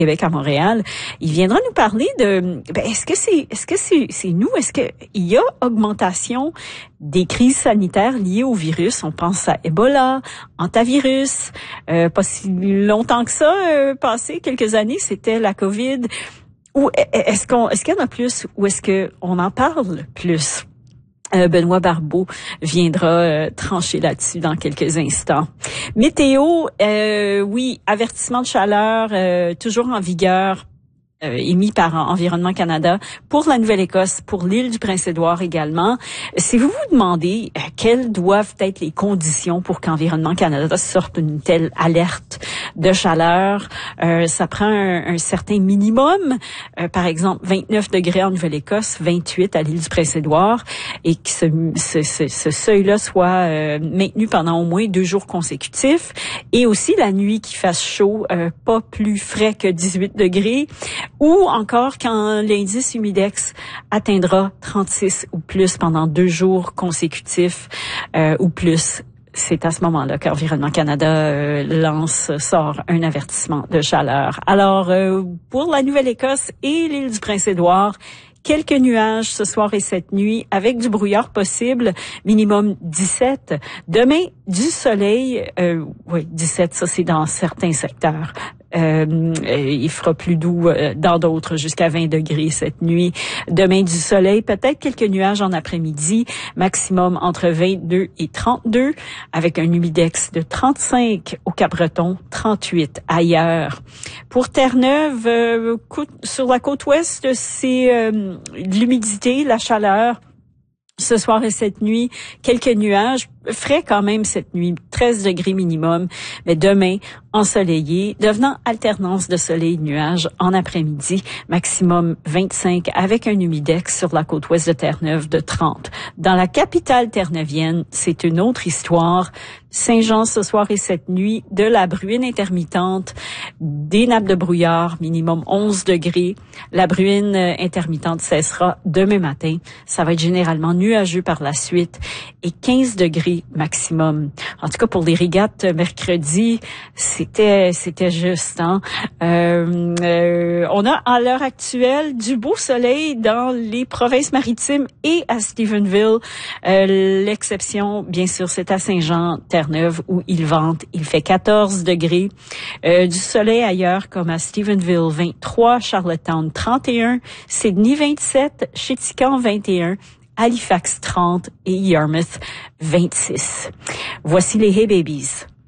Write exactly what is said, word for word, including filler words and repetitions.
Québec à Montréal. Il viendra nous parler de ben, est-ce que c'est est-ce que c'est c'est nous est-ce que il y a augmentation des crises sanitaires liées au virus. On pense à Ebola, hantavirus, euh, pas si longtemps que ça, euh, passé quelques années, c'était la COVID. Ou est-ce qu'on est-ce qu'il y en a plus ou est-ce que on en parle plus? Euh, Benoît Barbeau viendra euh, trancher là-dessus dans quelques instants. Météo, euh, oui, avertissement de chaleur euh, toujours en vigueur. Euh, émis par Environnement Canada pour la Nouvelle-Écosse, pour l'île du Prince-Édouard également. Si vous vous demandez euh, quelles doivent être les conditions pour qu'Environnement Canada sorte une telle alerte de chaleur, euh, ça prend un, un certain minimum, euh, par exemple vingt-neuf degrés en Nouvelle-Écosse, vingt-huit à l'île du Prince-Édouard, et que ce, ce, ce, ce seuil-là soit euh, maintenu pendant au moins deux jours consécutifs, et aussi la nuit qui fasse chaud, euh, pas plus frais que dix-huit degrés, ou encore quand l'indice humidex atteindra trente-six ou plus pendant deux jours consécutifs euh, ou plus. C'est à ce moment-là qu'Environnement Canada euh, lance, sort un avertissement de chaleur. Alors, euh, pour la Nouvelle-Écosse et l'île du Prince-Édouard, quelques nuages ce soir et cette nuit avec du brouillard possible, minimum dix-sept. Demain, du soleil, euh, oui, dix-sept, ça c'est dans certains secteurs. Euh, il fera plus doux euh, dans d'autres, jusqu'à vingt degrés cette nuit. Demain, du soleil, peut-être quelques nuages en après-midi, maximum entre vingt-deux et trente-deux, avec un humidex de trente-cinq au Cap-Breton, trente-huit ailleurs. Pour Terre-Neuve, euh, sur la côte ouest, c'est euh, de l'humidité, la chaleur. Ce soir et cette nuit, quelques nuages, frais quand même cette nuit, treize degrés minimum, mais demain, ensoleillé, devenant alternance de soleil et de nuages en après-midi, maximum vingt-cinq avec un humidex sur la côte ouest de Terre-Neuve de trente. Dans la capitale terneuvienne, c'est une autre histoire. Saint-Jean ce soir et cette nuit, de la bruine intermittente, des nappes de brouillard, minimum onze degrés. La bruine intermittente cessera demain matin. Ça va être généralement nuageux par la suite et quinze degrés maximum. En tout cas, pour les régates mercredi, c'était c'était juste. Hein? Euh, euh, on a à l'heure actuelle du beau soleil dans les provinces maritimes et à Stephenville. Euh, l'exception, bien sûr, c'est à Saint-Jean, Terre-Neuve, où il vente. Il fait quatorze degrés. Euh, du soleil ailleurs, comme à Stephenville, vingt-trois, Charlottetown, trente et un, Sydney, vingt-sept, Chéticamp, vingt et un, Halifax, trente et Yarmouth, vingt-six. Voici les Hey Babies.